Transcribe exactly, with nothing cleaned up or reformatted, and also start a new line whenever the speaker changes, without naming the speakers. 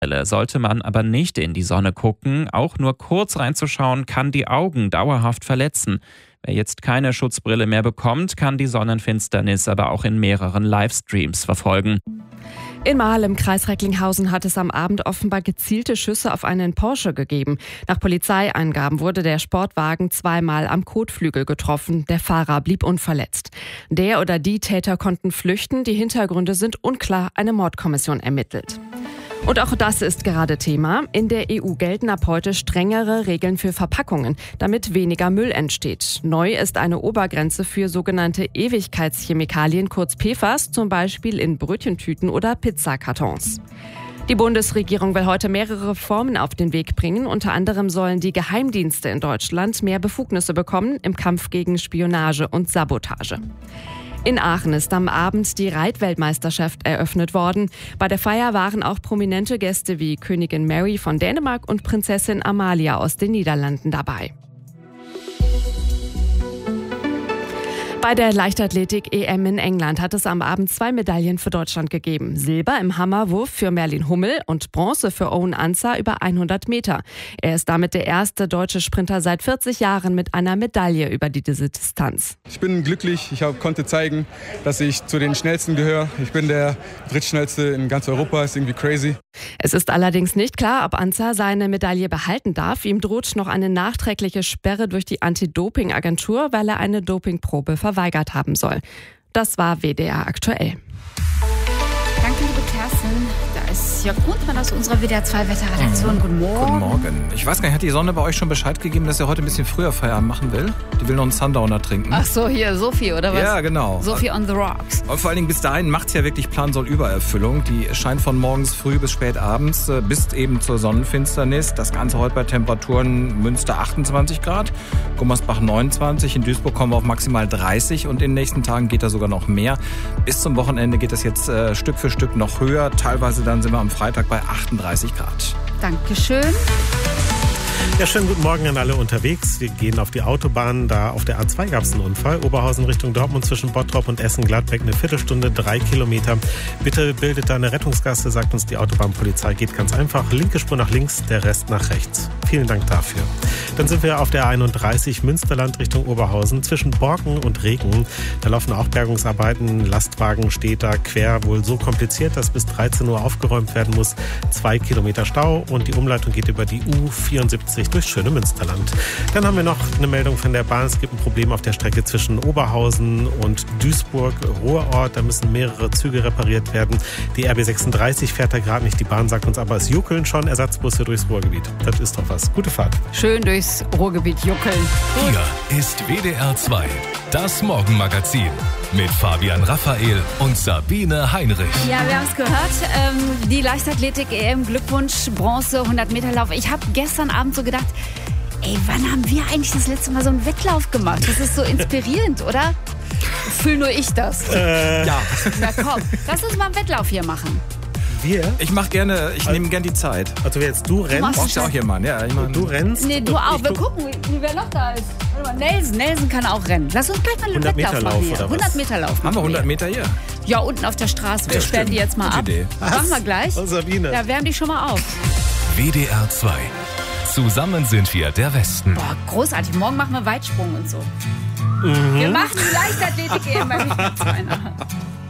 Sollte man aber nicht in die Sonne gucken, auch nur kurz reinzuschauen, kann die Augen dauerhaft verletzen. Wer jetzt keine Schutzbrille mehr bekommt, kann die Sonnenfinsternis aber auch in mehreren Livestreams verfolgen.
In Marl im Kreis Recklinghausen hat es am Abend offenbar gezielte Schüsse auf einen Porsche gegeben. Nach Polizeiangaben wurde der Sportwagen zweimal am Kotflügel getroffen. Der Fahrer blieb unverletzt. Der oder die Täter konnten flüchten. Die Hintergründe sind unklar. Eine Mordkommission ermittelt. Und auch das ist gerade Thema. In der E U gelten ab heute strengere Regeln für Verpackungen, damit weniger Müll entsteht. Neu ist eine Obergrenze für sogenannte Ewigkeitschemikalien, kurz P F A S, zum Beispiel in Brötchentüten oder Pizzakartons. Die Bundesregierung will heute mehrere Reformen auf den Weg bringen. Unter anderem sollen die Geheimdienste in Deutschland mehr Befugnisse bekommen im Kampf gegen Spionage und Sabotage. In Aachen ist am Abend die Reitweltmeisterschaft eröffnet worden. Bei der Feier waren auch prominente Gäste wie Königin Mary von Dänemark und Prinzessin Amalia aus den Niederlanden dabei. Bei der Leichtathletik-E M in England hat es am Abend zwei Medaillen für Deutschland gegeben. Silber im Hammerwurf für Merlin Hummel und Bronze für Owen Ansah über hundert Meter. Er ist damit der erste deutsche Sprinter seit vierzig Jahren mit einer Medaille über diese Distanz.
Ich bin glücklich, ich hab, konnte zeigen, dass ich zu den Schnellsten gehöre. Ich bin der drittschnellste in ganz Europa, ist irgendwie crazy.
Es ist allerdings nicht klar, ob Ansah seine Medaille behalten darf. Ihm droht noch eine nachträgliche Sperre durch die Anti-Doping-Agentur, weil er eine Dopingprobe verweigert haben soll. Das war W D R aktuell.
Danke, liebe Kerstin. Da ist Jörg Grundmann aus unserer W D R zwei Wetterredaktion. Guten Morgen.
Guten Morgen. Ich weiß gar nicht, hat die Sonne bei euch schon Bescheid gegeben, dass sie heute ein bisschen früher Feierabend machen will? Die will noch einen Sundowner trinken.
Ach so, hier, Sophie, oder was?
Ja, genau.
Sophie on the rocks.
Und vor allen Dingen bis dahin macht es ja wirklich Plan soll Übererfüllung. Die scheint von morgens früh bis spät abends, äh, bis eben zur Sonnenfinsternis. Das Ganze heute bei Temperaturen Münster achtundzwanzig Grad, Gummersbach neunundzwanzig, in Duisburg kommen wir auf maximal dreißig und in den nächsten Tagen geht da sogar noch mehr. Bis zum Wochenende geht es jetzt äh, Stück für Stück noch höher. Teilweise dann sind wir am Freitag bei achtunddreißig Grad.
Dankeschön.
Ja, schönen guten Morgen an alle unterwegs. Wir gehen auf die Autobahn. Da auf der A zwei gab es einen Unfall. Oberhausen Richtung Dortmund zwischen Bottrop und Essen-Gladbeck eine Viertelstunde, drei Kilometer. Bitte bildet da eine Rettungsgasse, sagt uns die Autobahnpolizei. Geht ganz einfach. Linke Spur nach links, der Rest nach rechts. Vielen Dank dafür. Dann sind wir auf der A einunddreißig Münsterland Richtung Oberhausen zwischen Borken und Regen. Da laufen auch Bergungsarbeiten. Lastwagen steht da quer, wohl so kompliziert, dass bis dreizehn Uhr aufgeräumt werden muss. Zwei Kilometer Stau und die Umleitung geht über die U vierundsiebzig durchs schöne Münsterland. Dann haben wir noch eine Meldung von der Bahn. Es gibt ein Problem auf der Strecke zwischen Oberhausen und Duisburg, Ruhrort. Da müssen mehrere Züge repariert werden. Die R B sechsunddreißig fährt da gerade nicht. Die Bahn sagt uns aber, es juckeln schon Ersatzbusse durchs Ruhrgebiet. Das ist doch was. Gute Fahrt.
Schön durchs Ruhrgebiet juckeln. Gut.
Hier ist W D R zwei, das Morgenmagazin mit Fabian Raphael und Sabine Heinrich.
Ja, wir haben es gehört. Ähm, die Leichtathletik-E M, Glückwunsch, Bronze, hundert Meter Lauf. Ich habe gestern Abend so gedacht, ey, wann haben wir eigentlich das letzte Mal so einen Wettlauf gemacht? Das ist so inspirierend, oder? Fühl nur ich das.
Äh. Ja.
Na komm, lass uns mal einen Wettlauf hier machen.
Wir?
Ich mach gerne, ich nehme gerne die Zeit.
Also jetzt du rennst.
Du
Brauchst du auch jemanden? Ja, ich mein,
du rennst.
Nee, du auch. Wir gucken, wie wer noch da ist. Nelson, Nelson kann auch rennen. Lass uns gleich mal einen
hundert
Wettlauf
Meter
machen
Lauf
hier.
oder was?
hundert Meter Lauf.
haben wir hundert Meter hier?
Ja, unten auf der Straße. Wir
Ja,
sperren die
stimmt.
jetzt mal
Gute
ab.
Idee.
Machen wir gleich.
Oh, Sabine.
Ja, wärm dich schon mal auf.
W D R zwei. Zusammen sind wir der Westen.
Boah, großartig. Morgen machen wir Weitsprung und so. Mhm. Wir machen die Leichtathletik eben bei mir.